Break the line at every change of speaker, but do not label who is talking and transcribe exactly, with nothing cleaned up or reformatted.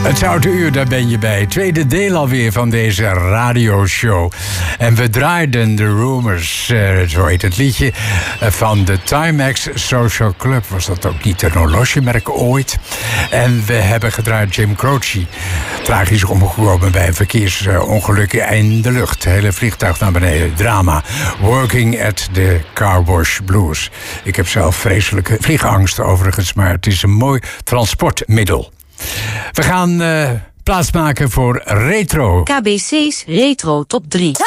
Het Zoute Uur, daar ben je bij. Tweede deel alweer van deze radioshow. En we draaiden de Rumors, uh, zo heet het liedje, uh, van de Timex Social Club. Was dat ook niet een horlogemerk ooit? En we hebben gedraaid Jim Croce. Tragisch omgekomen bij een verkeersongeluk in de lucht. Hele vliegtuig naar beneden. Drama. Working at the Car Wash Blues. Ik heb zelf vreselijke vliegangst overigens, maar het is een mooi transportmiddel. We gaan uh, plaatsmaken voor Retro.
K B C's Retro Top drie.